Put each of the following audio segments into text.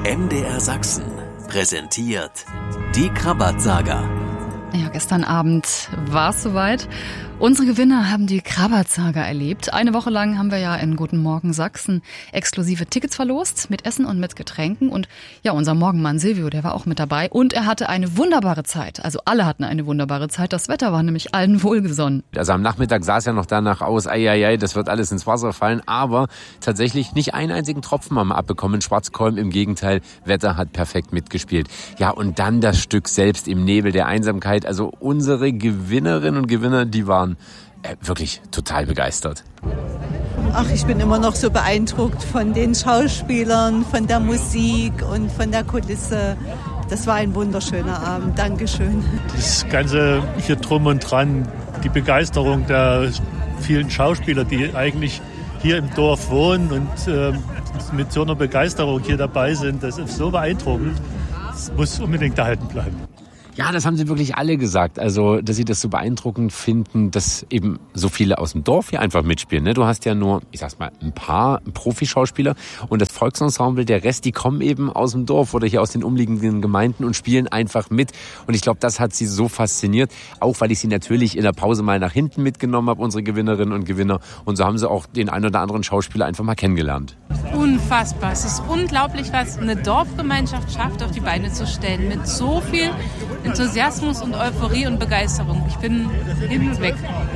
MDR Sachsen präsentiert die Krabat-Saga. Ja, gestern Abend war es soweit. Unsere Gewinner haben die Krabat-Saga erlebt. Eine Woche lang haben wir ja in Guten Morgen Sachsen exklusive Tickets verlost mit Essen und mit Getränken. Und ja, unser Morgenmann Silvio, der war auch mit dabei. Und er hatte eine wunderbare Zeit. Also alle hatten eine wunderbare Zeit. Das Wetter war nämlich allen wohlgesonnen. Also am Nachmittag sah es ja noch danach aus, das wird alles ins Wasser fallen. Aber tatsächlich nicht einen einzigen Tropfen haben wir abbekommen in Schwarzkolm. Im Gegenteil, Wetter hat perfekt mitgespielt. Ja, und dann das Stück selbst im Nebel der Einsamkeit. Also unsere Gewinnerinnen und Gewinner, die waren wirklich total begeistert. Ach, ich bin immer noch so beeindruckt von den Schauspielern, von der Musik und von der Kulisse. Das war ein wunderschöner Abend. Dankeschön. Das Ganze hier drum und dran, die Begeisterung der vielen Schauspieler, die eigentlich hier im Dorf wohnen und mit so einer Begeisterung hier dabei sind, das ist so beeindruckend. Das muss unbedingt erhalten bleiben. Ja, das haben sie wirklich alle gesagt. Also, dass sie das so beeindruckend finden, dass eben so viele aus dem Dorf hier einfach mitspielen. Ne? Du hast ja nur, ich sag's mal, ein paar Profischauspieler und das Volksensemble, der Rest, die kommen eben aus dem Dorf oder hier aus den umliegenden Gemeinden und spielen einfach mit. Und ich glaube, das hat sie so fasziniert, auch weil ich sie natürlich in der Pause mal nach hinten mitgenommen habe, unsere Gewinnerinnen und Gewinner. Und so haben sie auch den einen oder anderen Schauspieler einfach mal kennengelernt. Unfassbar. Es ist unglaublich, was eine Dorfgemeinschaft schafft, auf die Beine zu stellen. Mit so viel Enthusiasmus und Euphorie und Begeisterung. Ich bin hin und weg.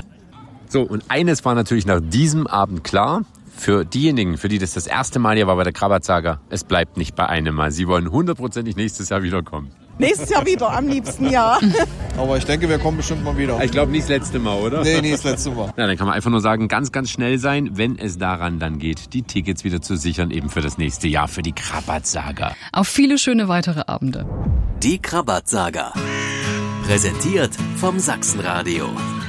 So, und eines war natürlich nach diesem Abend klar. Für diejenigen, für die das erste Mal hier war bei der Krabat-Saga, es bleibt nicht bei einem Mal. Sie wollen 100%ig nächstes Jahr wiederkommen. Nächstes Jahr wieder, am liebsten, ja. Aber ich denke, wir kommen bestimmt mal wieder. Ich glaube nicht das letzte Mal, oder? Nee, das letzte Mal. Ja, dann kann man einfach nur sagen, ganz, ganz schnell sein, wenn es daran dann geht, die Tickets wieder zu sichern, eben für das nächste Jahr, für die Krabat-Saga. Auf viele schöne weitere Abende. Die Krabat-Saga. Präsentiert vom Sachsenradio.